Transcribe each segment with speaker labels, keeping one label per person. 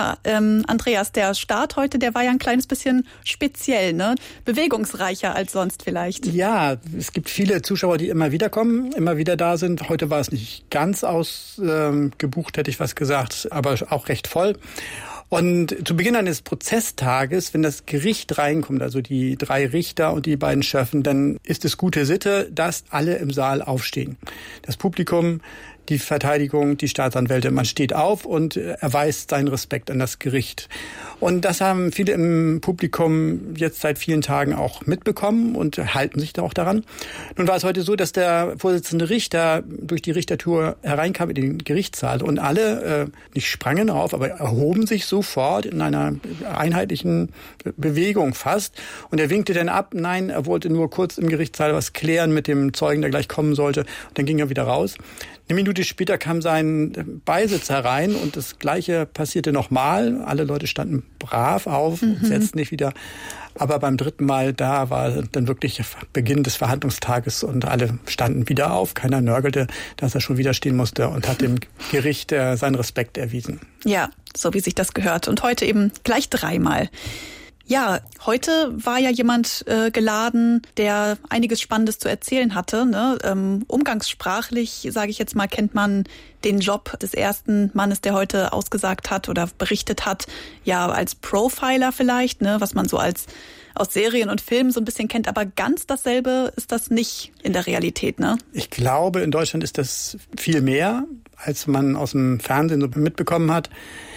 Speaker 1: Ja, Andreas, der Start heute, der war ja ein kleines bisschen speziell, ne? Bewegungsreicher als sonst vielleicht.
Speaker 2: Ja, es gibt viele Zuschauer, die immer wieder kommen, immer wieder da sind. Heute war es nicht ganz ausgebucht, hätte ich was gesagt, aber auch recht voll. Und zu Beginn eines Prozesstages, wenn das Gericht reinkommt, also die 3 Richter und die beiden Schöffen, dann ist es gute Sitte, dass alle im Saal aufstehen. Das Publikum, die Verteidigung, die Staatsanwälte, man steht auf und erweist seinen Respekt an das Gericht. Und das haben viele im Publikum jetzt seit vielen Tagen auch mitbekommen und halten sich da auch daran. Nun war es heute so, dass der Vorsitzende Richter durch die Richtertour hereinkam in den Gerichtssaal und alle nicht sprangen auf, aber erhoben sich sofort in einer einheitlichen Bewegung fast. Und er winkte dann ab, nein, er wollte nur kurz im Gerichtssaal was klären mit dem Zeugen, der gleich kommen sollte. Und dann ging er wieder raus. Eine Minute später kam sein Beisitzer herein und das Gleiche passierte nochmal. Alle Leute standen brav auf und setzten nicht wieder. Aber beim 3. Mal, da war dann wirklich Beginn des Verhandlungstages und alle standen wieder auf. Keiner nörgelte, dass er schon wieder stehen musste und hat dem Gericht seinen Respekt erwiesen.
Speaker 1: Ja, so wie sich das gehört. Und heute eben gleich 3 Mal. Ja, heute war ja jemand geladen, der einiges Spannendes zu erzählen hatte. Ne? Umgangssprachlich, sage ich jetzt mal, kennt man den Job des ersten Mannes, der heute ausgesagt hat oder berichtet hat, ja als Profiler vielleicht, ne? Was man so aus Serien und Filmen so ein bisschen kennt. Aber ganz dasselbe ist das nicht in der Realität, ne?
Speaker 2: Ich glaube, in Deutschland ist das viel mehr, als man aus dem Fernsehen so mitbekommen hat.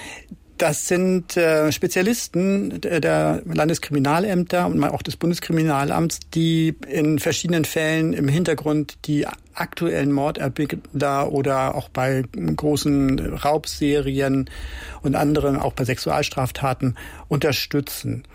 Speaker 2: Das sind Spezialisten der Landeskriminalämter und auch des Bundeskriminalamts, die in verschiedenen Fällen im Hintergrund die aktuellen Mordermittler oder auch bei großen Raubserien und anderen, auch bei Sexualstraftaten, unterstützen.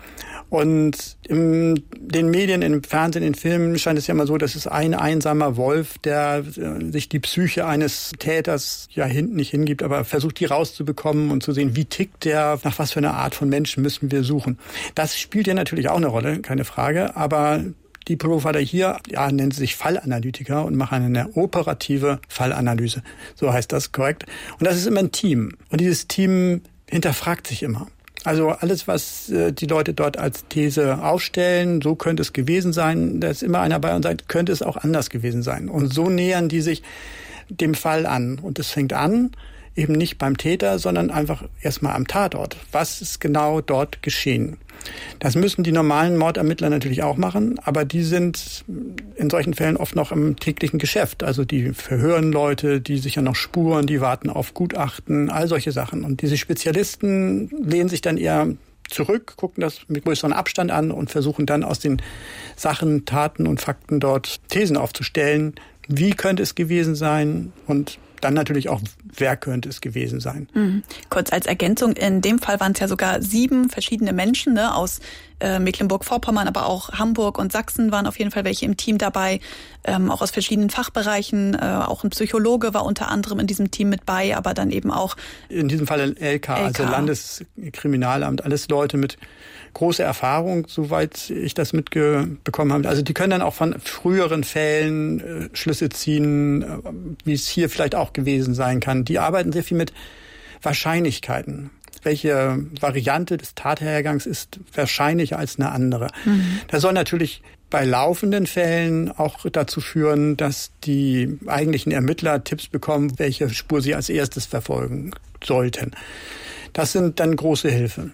Speaker 2: Und in den Medien, im Fernsehen, in Filmen scheint es ja immer so, dass es ein einsamer Wolf, der sich die Psyche eines Täters ja nicht hingibt, aber versucht, die rauszubekommen und zu sehen, wie tickt der, nach was für einer Art von Menschen müssen wir suchen. Das spielt ja natürlich auch eine Rolle, keine Frage, aber die Profiler hier nennen sich Fallanalytiker und machen eine operative Fallanalyse. So heißt das korrekt. Und das ist immer ein Team. Und dieses Team hinterfragt sich immer. Also alles, was die Leute dort als These aufstellen, so könnte es gewesen sein, da ist immer einer bei und sagt, könnte es auch anders gewesen sein. Und so nähern die sich dem Fall an. Und es fängt an, eben nicht beim Täter, sondern einfach erstmal am Tatort. Was ist genau dort geschehen? Das müssen die normalen Mordermittler natürlich auch machen, aber die sind in solchen Fällen oft noch im täglichen Geschäft. Also die verhören Leute, die sichern noch Spuren, die warten auf Gutachten, all solche Sachen. Und diese Spezialisten lehnen sich dann eher zurück, gucken das mit größerem Abstand an und versuchen dann aus den Sachen, Taten und Fakten dort Thesen aufzustellen. Wie könnte es gewesen sein? Und dann natürlich auch, wer könnte es gewesen sein?
Speaker 1: Kurz als Ergänzung, in dem Fall waren es ja sogar 7 verschiedene Menschen, ne, aus Mecklenburg-Vorpommern, aber auch Hamburg und Sachsen waren auf jeden Fall welche im Team dabei, auch aus verschiedenen Fachbereichen, auch ein Psychologe war unter anderem in diesem Team mit bei, aber dann eben auch...
Speaker 2: In diesem Fall LK, also Landeskriminalamt, alles Leute mit großer Erfahrung, soweit ich das mitbekommen habe. Also die können dann auch von früheren Fällen Schlüsse ziehen, wie es hier vielleicht auch gewesen sein kann. Die arbeiten sehr viel mit Wahrscheinlichkeiten. Welche Variante des Tathergangs ist wahrscheinlicher als eine andere? Das soll natürlich bei laufenden Fällen auch dazu führen, dass die eigentlichen Ermittler Tipps bekommen, welche Spur sie als erstes verfolgen sollten. Das sind dann große Hilfen.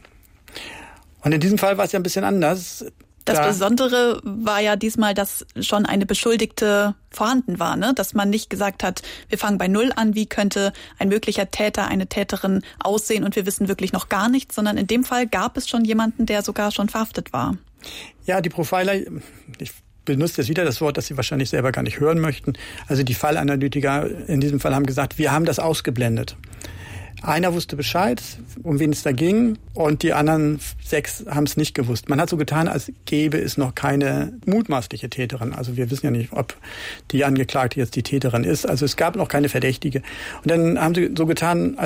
Speaker 2: Und in diesem Fall war es ja ein bisschen anders.
Speaker 1: Das Besondere war ja diesmal, dass schon eine Beschuldigte vorhanden war, ne? Dass man nicht gesagt hat, wir fangen bei Null an, wie könnte ein möglicher Täter, eine Täterin aussehen und wir wissen wirklich noch gar nichts, sondern in dem Fall gab es schon jemanden, der sogar schon verhaftet war.
Speaker 2: Ja, die Profiler, ich benutze jetzt wieder das Wort, das Sie wahrscheinlich selber gar nicht hören möchten. Also die Fallanalytiker in diesem Fall haben gesagt, wir haben das ausgeblendet. Einer wusste Bescheid, um wen es da ging, und die anderen 6 haben es nicht gewusst. Man hat so getan, als gäbe es noch keine mutmaßliche Täterin. Also wir wissen ja nicht, ob die Angeklagte jetzt die Täterin ist. Also es gab noch keine Verdächtige. Und dann haben sie so getan, als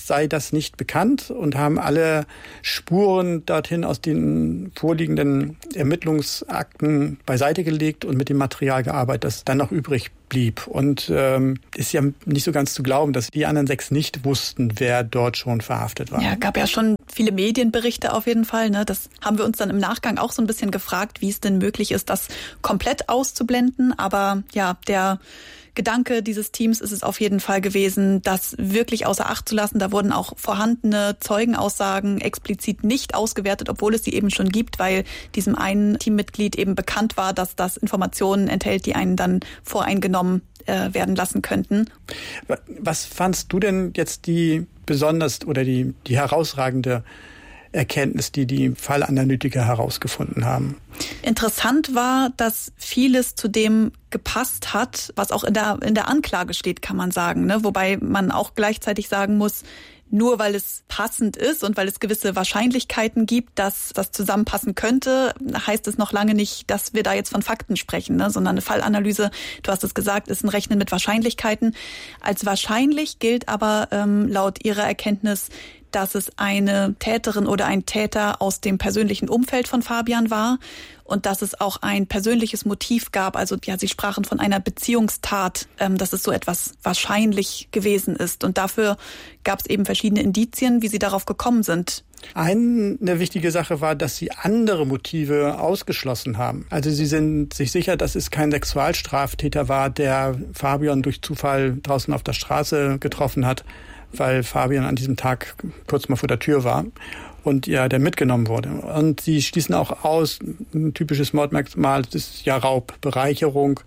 Speaker 2: sei das nicht bekannt und haben alle Spuren dorthin aus den vorliegenden Ermittlungsakten beiseite gelegt und mit dem Material gearbeitet, das dann noch übrig blieb. Und ist ja nicht so ganz zu glauben, dass die anderen 6 nicht wussten, wer dort schon verhaftet war.
Speaker 1: Ja, gab ja schon viele Medienberichte auf jeden Fall. Ne? Das haben wir uns dann im Nachgang auch so ein bisschen gefragt, wie es denn möglich ist, das komplett auszublenden. Aber ja, der Gedanke dieses Teams ist es auf jeden Fall gewesen, das wirklich außer Acht zu lassen. Da wurden auch vorhandene Zeugenaussagen explizit nicht ausgewertet, obwohl es sie eben schon gibt, weil diesem einen Teammitglied eben bekannt war, dass das Informationen enthält, die einen dann voreingenommen werden lassen könnten.
Speaker 2: Was fandst du denn jetzt die besonders oder die herausragende Erkenntnis, die Fallanalytiker herausgefunden haben?
Speaker 1: Interessant war, dass vieles zu dem gepasst hat, was auch in der Anklage steht, kann man sagen. Ne? Wobei man auch gleichzeitig sagen muss, nur weil es passend ist und weil es gewisse Wahrscheinlichkeiten gibt, dass das zusammenpassen könnte, heißt es noch lange nicht, dass wir da jetzt von Fakten sprechen, ne? Sondern eine Fallanalyse, du hast es gesagt, ist ein Rechnen mit Wahrscheinlichkeiten. Als wahrscheinlich gilt aber laut ihrer Erkenntnis, dass es eine Täterin oder ein Täter aus dem persönlichen Umfeld von Fabian war und dass es auch ein persönliches Motiv gab. Also ja, sie sprachen von einer Beziehungstat, dass es so etwas wahrscheinlich gewesen ist. Und dafür gab es eben verschiedene Indizien, wie sie darauf gekommen sind.
Speaker 2: Eine wichtige Sache war, dass sie andere Motive ausgeschlossen haben. Also sie sind sich sicher, dass es kein Sexualstraftäter war, der Fabian durch Zufall draußen auf der Straße getroffen hat, weil Fabian an diesem Tag kurz mal vor der Tür war und ja, der mitgenommen wurde. Und sie schließen auch aus, ein typisches Mordmerkmal ist ja Raub, Bereicherung.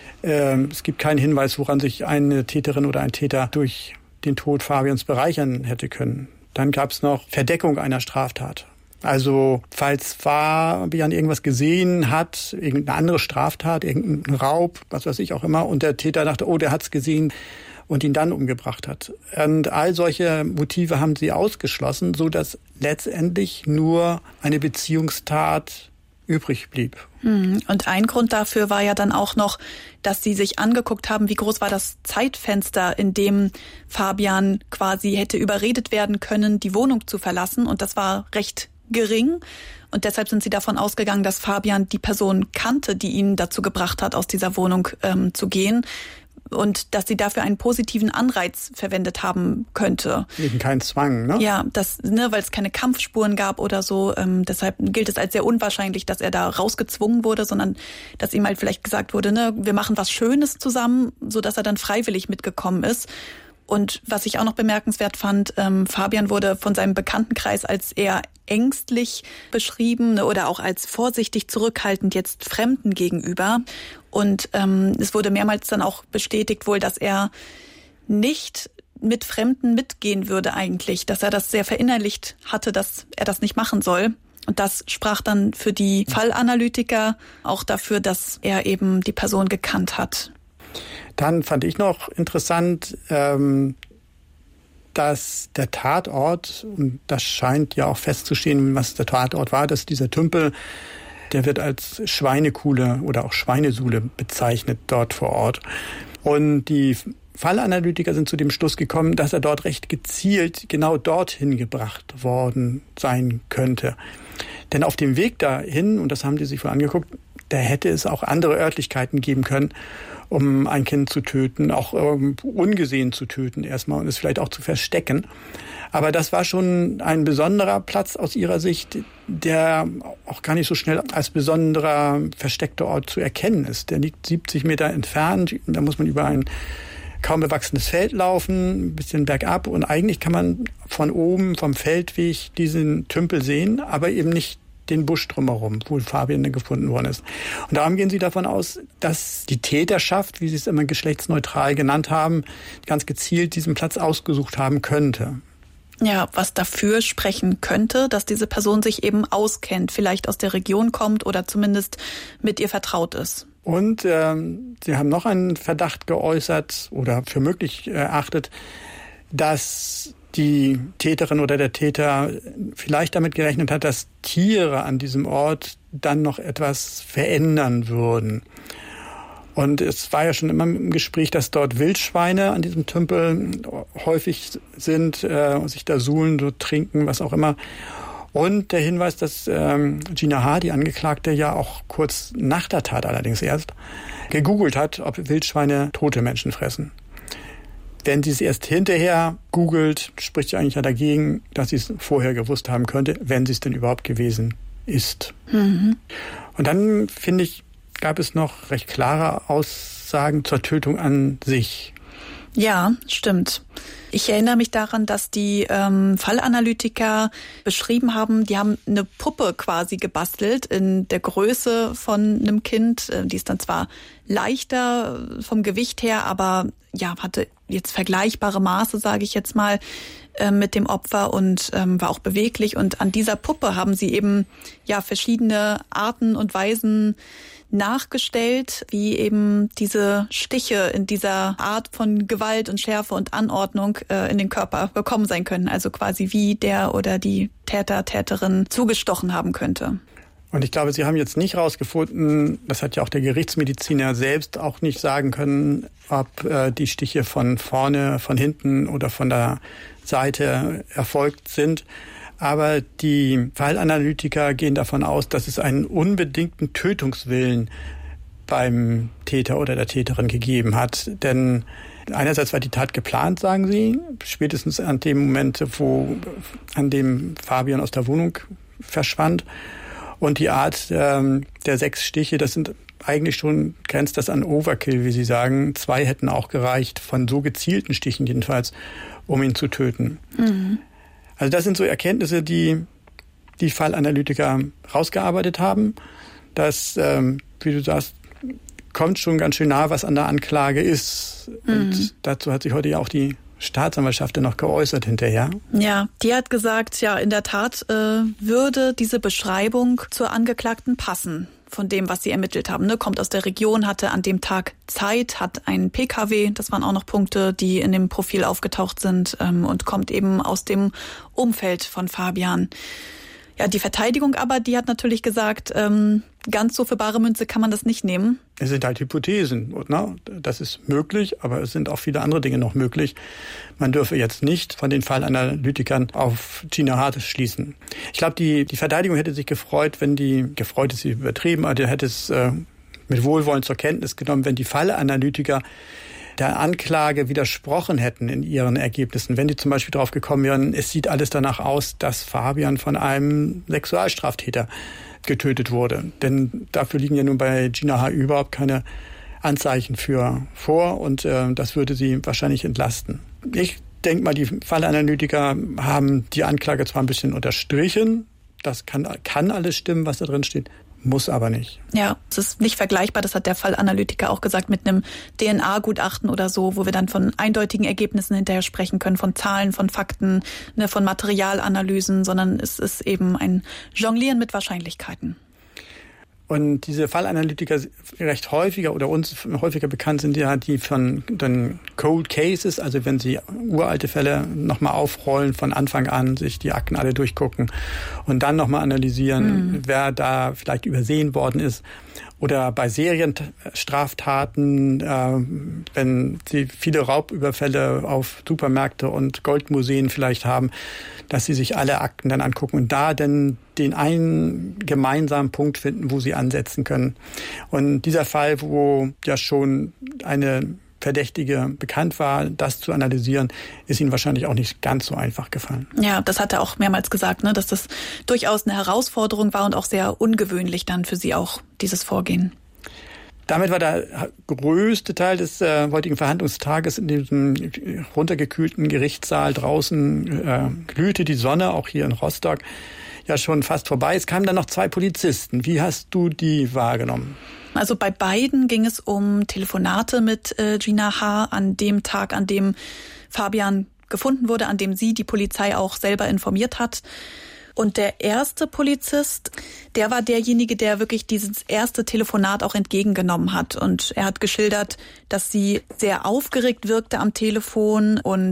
Speaker 2: Es gibt keinen Hinweis, woran sich eine Täterin oder ein Täter durch den Tod Fabians bereichern hätte können. Dann gab es noch Verdeckung einer Straftat. Also falls Fabian irgendwas gesehen hat, irgendeine andere Straftat, irgendein Raub, was weiß ich auch immer, und der Täter dachte, oh, der hat's gesehen, und ihn dann umgebracht hat. Und all solche Motive haben sie ausgeschlossen, so dass letztendlich nur eine Beziehungstat übrig blieb.
Speaker 1: Und ein Grund dafür war ja dann auch noch, dass sie sich angeguckt haben, wie groß war das Zeitfenster, in dem Fabian quasi hätte überredet werden können, die Wohnung zu verlassen. Und das war recht gering. Und deshalb sind sie davon ausgegangen, dass Fabian die Person kannte, die ihn dazu gebracht hat, aus dieser Wohnung zu gehen. Und dass sie dafür einen positiven Anreiz verwendet haben könnte.
Speaker 2: Eben kein Zwang, ne?
Speaker 1: Ja, weil es keine Kampfspuren gab oder so. Deshalb gilt es als sehr unwahrscheinlich, dass er da rausgezwungen wurde, sondern dass ihm halt vielleicht gesagt wurde, ne, wir machen was Schönes zusammen, so dass er dann freiwillig mitgekommen ist. Und was ich auch noch bemerkenswert fand, Fabian wurde von seinem Bekanntenkreis als eher ängstlich beschrieben, ne, oder auch als vorsichtig zurückhaltend jetzt Fremden gegenüber. Und es wurde mehrmals dann auch bestätigt wohl, dass er nicht mit Fremden mitgehen würde eigentlich, dass er das sehr verinnerlicht hatte, dass er das nicht machen soll. Und das sprach dann für die Fallanalytiker auch dafür, dass er eben die Person gekannt hat.
Speaker 2: Dann fand ich noch interessant, dass der Tatort, und das scheint ja auch festzustehen, was der Tatort war, dass dieser Tümpel, der wird als Schweinekuhle oder auch Schweinesuhle bezeichnet dort vor Ort. Und die Fallanalytiker sind zu dem Schluss gekommen, dass er dort recht gezielt genau dorthin gebracht worden sein könnte. Denn auf dem Weg dahin, und das haben die sich wohl angeguckt, da hätte es auch andere Örtlichkeiten geben können, um ein Kind zu töten, auch ungesehen zu töten erstmal und es vielleicht auch zu verstecken. Aber das war schon ein besonderer Platz aus ihrer Sicht, der auch gar nicht so schnell als besonderer versteckter Ort zu erkennen ist. Der liegt 70 Meter entfernt, da muss man über ein kaum bewachsenes Feld laufen, ein bisschen bergab und eigentlich kann man von oben vom Feldweg diesen Tümpel sehen, aber eben nicht den Busch drumherum, wo Fabian gefunden worden ist. Und darum gehen sie davon aus, dass die Täterschaft, wie sie es immer geschlechtsneutral genannt haben, ganz gezielt diesen Platz ausgesucht haben könnte.
Speaker 1: Ja, was dafür sprechen könnte, dass diese Person sich eben auskennt, vielleicht aus der Region kommt oder zumindest mit ihr vertraut ist.
Speaker 2: Und sie haben noch einen Verdacht geäußert oder für möglich erachtet, dass die Täterin oder der Täter vielleicht damit gerechnet hat, dass Tiere an diesem Ort dann noch etwas verändern würden. Und es war ja schon immer im Gespräch, dass dort Wildschweine an diesem Tümpel häufig sind, sich da suhlen, so trinken, was auch immer. Und der Hinweis, dass Gina H., die Angeklagte, ja auch kurz nach der Tat allerdings erst gegoogelt hat, ob Wildschweine tote Menschen fressen. Wenn sie es erst hinterher googelt, spricht sie eigentlich ja dagegen, dass sie es vorher gewusst haben könnte, wenn sie es denn überhaupt gewesen ist. Mhm. Und dann, finde ich, gab es noch recht klare Aussagen zur Tötung an sich.
Speaker 1: Ja, stimmt. Ich erinnere mich daran, dass die Fallanalytiker beschrieben haben, die haben eine Puppe quasi gebastelt in der Größe von einem Kind. Die ist dann zwar leichter vom Gewicht her, aber ja, hatte jetzt vergleichbare Maße, sage ich jetzt mal, mit dem Opfer und war auch beweglich. Und an dieser Puppe haben sie eben ja verschiedene Arten und Weisen nachgestellt, wie eben diese Stiche in dieser Art von Gewalt und Schärfe und Anordnung in den Körper gekommen sein können. Also quasi wie der oder die Täter, Täterin zugestochen haben könnte.
Speaker 2: Und ich glaube, Sie haben jetzt nicht rausgefunden, das hat ja auch der Gerichtsmediziner selbst auch nicht sagen können, ob die Stiche von vorne, von hinten oder von der Seite erfolgt sind. Aber die Fallanalytiker gehen davon aus, dass es einen unbedingten Tötungswillen beim Täter oder der Täterin gegeben hat. Denn einerseits war die Tat geplant, sagen sie, spätestens an dem Moment, an dem Fabian aus der Wohnung verschwand. Und die Art der 6 Stiche, das sind eigentlich schon, grenzt das an Overkill, wie Sie sagen. 2 hätten auch gereicht, von so gezielten Stichen jedenfalls, um ihn zu töten. Mhm. Also das sind so Erkenntnisse, die die Fallanalytiker rausgearbeitet haben. Das, wie du sagst, kommt schon ganz schön nah, was an der Anklage ist. Mhm. Und dazu hat sich heute ja auch die Staatsanwaltschaft dann noch geäußert hinterher.
Speaker 1: Ja, die hat gesagt, ja, in der Tat würde diese Beschreibung zur Angeklagten passen. Von dem, was sie ermittelt haben. Ne? Kommt aus der Region, hatte an dem Tag Zeit, hat einen PKW, das waren auch noch Punkte, die in dem Profil aufgetaucht sind und kommt eben aus dem Umfeld von Fabian. Ja, die Verteidigung aber, die hat natürlich gesagt, ganz so für bare Münze kann man das nicht nehmen.
Speaker 2: Es sind halt Hypothesen, ne? Das ist möglich, aber es sind auch viele andere Dinge noch möglich. Man dürfe jetzt nicht von den Fallanalytikern auf Gina H. schließen. Ich glaube, die Verteidigung hätte sich gefreut, gefreut ist sie übertrieben, aber die hätte es mit Wohlwollen zur Kenntnis genommen, wenn die Fallanalytiker der Anklage widersprochen hätten in ihren Ergebnissen. Wenn die zum Beispiel drauf gekommen wären, es sieht alles danach aus, dass Fabian von einem Sexualstraftäter getötet wurde. Denn dafür liegen ja nun bei Gina H. überhaupt keine Anzeichen vor und das würde sie wahrscheinlich entlasten. Ich denke mal, die Fallanalytiker haben die Anklage zwar ein bisschen unterstrichen, das kann alles stimmen, was da drin steht, muss aber nicht.
Speaker 1: Ja, es ist nicht vergleichbar, das hat der Fallanalytiker auch gesagt, mit einem DNA-Gutachten oder so, wo wir dann von eindeutigen Ergebnissen hinterher sprechen können, von Zahlen, von Fakten, von Materialanalysen, sondern es ist eben ein Jonglieren mit Wahrscheinlichkeiten.
Speaker 2: Und diese Fallanalytiker recht häufiger oder uns häufiger bekannt sind ja die von den Cold Cases, also wenn sie uralte Fälle nochmal aufrollen, von Anfang an sich die Akten alle durchgucken und dann nochmal analysieren, wer da vielleicht übersehen worden ist. Oder bei Serienstraftaten, wenn sie viele Raubüberfälle auf Supermärkte und Goldmuseen vielleicht haben, dass sie sich alle Akten dann angucken und da dann den einen gemeinsamen Punkt finden, wo sie ansetzen können. Und dieser Fall, wo ja schon eine Verdächtige bekannt war, das zu analysieren, ist ihnen wahrscheinlich auch nicht ganz so einfach gefallen. Ja, das hat er auch mehrmals gesagt, ne, dass das durchaus eine Herausforderung war und auch sehr ungewöhnlich dann für sie auch, dieses Vorgehen. Damit war der größte Teil des heutigen Verhandlungstages in diesem runtergekühlten Gerichtssaal draußen glühte die Sonne, auch hier in Rostock, ja schon fast vorbei. Es kamen dann noch 2 Polizisten. Wie hast du die wahrgenommen? Also bei beiden ging es um Telefonate mit Gina H. an dem Tag, an dem Fabian gefunden wurde, an dem sie die Polizei auch selber informiert hat. Und der erste Polizist, der war derjenige, der wirklich dieses erste Telefonat auch entgegengenommen hat. Und er hat geschildert, dass sie sehr aufgeregt wirkte am Telefon und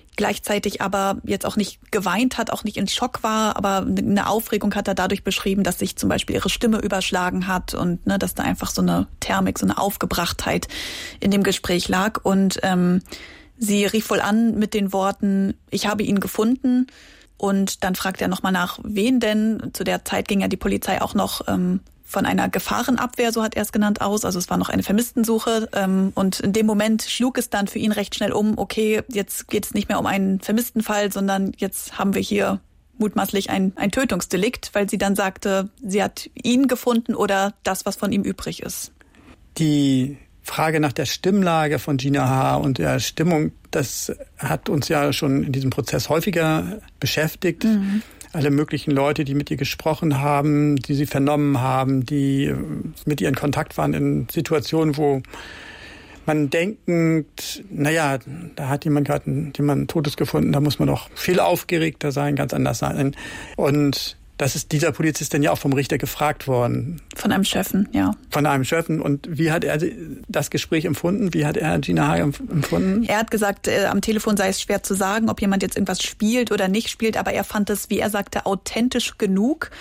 Speaker 1: gleichzeitig aber jetzt auch nicht geweint hat, auch nicht in Schock war, aber eine Aufregung hat er dadurch beschrieben, dass sich zum Beispiel ihre Stimme überschlagen hat und dass da einfach so eine Thermik, so eine Aufgebrachtheit in dem Gespräch lag. Und sie rief wohl an mit den Worten, ich habe ihn gefunden. Und dann fragt er nochmal nach, wen denn. Zu der Zeit ging ja die Polizei auch noch von einer Gefahrenabwehr, so hat er es genannt, aus. Also es war noch eine Vermisstensuche. Und in dem Moment schlug es dann für ihn recht schnell um, okay, jetzt geht es nicht mehr um einen Vermisstenfall, sondern jetzt haben wir hier mutmaßlich ein Tötungsdelikt, weil sie dann sagte, sie hat ihn gefunden oder das, was von ihm übrig ist.
Speaker 2: Die Frage nach der Stimmlage von Gina H. und der Stimmung, das hat uns ja schon in diesem Prozess häufiger beschäftigt. Mhm. Alle möglichen Leute, die mit ihr gesprochen haben, die sie vernommen haben, die mit ihr in Kontakt waren in Situationen, wo man denkend, da hat jemand gerade jemanden Totes gefunden, da muss man doch viel aufgeregter sein, ganz anders sein. Und das ist dieser Polizist dann ja auch vom Richter gefragt worden.
Speaker 1: Von einem Schöffen, ja.
Speaker 2: Von einem Schöffen. Und wie hat er das Gespräch empfunden? Wie hat er Gina H. empfunden?
Speaker 1: Er hat gesagt, am Telefon sei es schwer zu sagen, ob jemand jetzt irgendwas spielt oder nicht spielt. Aber er fand es, wie er sagte, authentisch genug,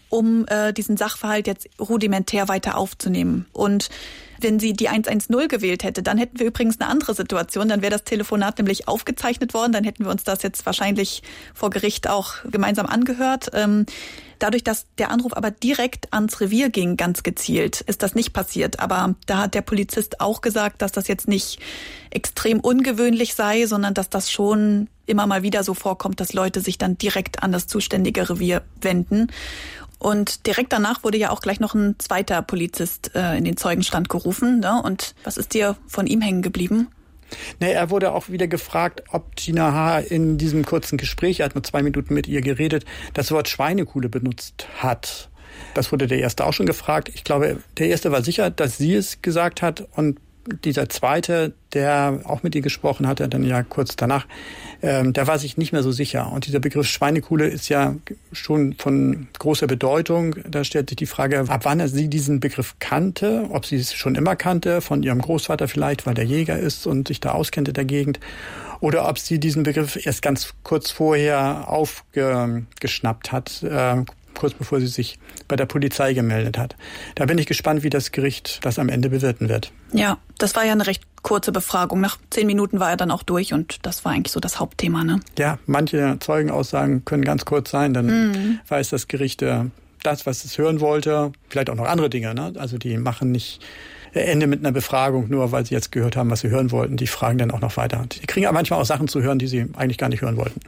Speaker 1: um diesen Sachverhalt jetzt rudimentär weiter aufzunehmen. Und wenn sie die 110 gewählt hätte, dann hätten wir übrigens eine andere Situation. Dann wäre das Telefonat nämlich aufgezeichnet worden. Dann hätten wir uns das jetzt wahrscheinlich vor Gericht auch gemeinsam angehört. Dadurch, dass der Anruf aber direkt ans Revier ging, ganz gezielt, ist das nicht passiert. Aber da hat der Polizist auch gesagt, dass das jetzt nicht extrem ungewöhnlich sei, sondern dass das schon immer mal wieder so vorkommt, dass Leute sich dann direkt an das zuständige Revier wenden. Und direkt danach wurde ja auch gleich noch ein zweiter Polizist in den Zeugenstand gerufen. Ne? Und was ist dir von ihm hängen geblieben?
Speaker 2: Er wurde auch wieder gefragt, ob Gina H. in diesem kurzen Gespräch, er hat nur 2 Minuten mit ihr geredet, das Wort Schweinekuhle benutzt hat. Das wurde der Erste auch schon gefragt. Ich glaube, der Erste war sicher, dass sie es gesagt hat. Und dieser Zweite, der auch mit ihr gesprochen hatte, dann ja kurz danach, der war sich nicht mehr so sicher. Und dieser Begriff Schweinekuhle ist ja schon von großer Bedeutung. Da stellt sich die Frage, ab wann sie diesen Begriff kannte, ob sie es schon immer kannte, von ihrem Großvater vielleicht, weil der Jäger ist und sich da auskennt in der Gegend. Oder ob sie diesen Begriff erst ganz kurz vorher aufgeschnappt hat, kurz bevor sie sich bei der Polizei gemeldet hat. Da bin ich gespannt, wie das Gericht das am Ende bewerten wird.
Speaker 1: Ja, das war ja eine recht kurze Befragung. Nach 10 Minuten war er dann auch durch und das war eigentlich so das Hauptthema, ne?
Speaker 2: Ja, manche Zeugenaussagen können ganz kurz sein, dann weiß das Gericht das, was es hören wollte. Vielleicht auch noch andere Dinge, ne? Also die machen nicht Ende mit einer Befragung, nur weil sie jetzt gehört haben, was sie hören wollten. Die fragen dann auch noch weiter. Die kriegen aber manchmal auch Sachen zu hören, die sie eigentlich gar nicht hören wollten.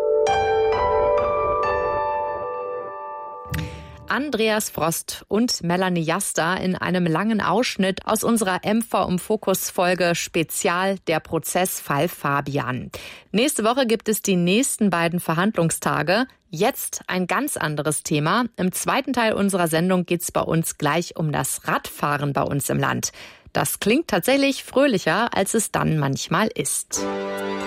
Speaker 3: Andreas Frost und Melanie Jasta in einem langen Ausschnitt aus unserer MV im Fokus-Folge Spezial der Prozessfall Fabian. Nächste Woche gibt es die nächsten beiden Verhandlungstage. Jetzt ein ganz anderes Thema. Im zweiten Teil unserer Sendung geht es bei uns gleich um das Radfahren bei uns im Land. Das klingt tatsächlich fröhlicher, als es dann manchmal ist.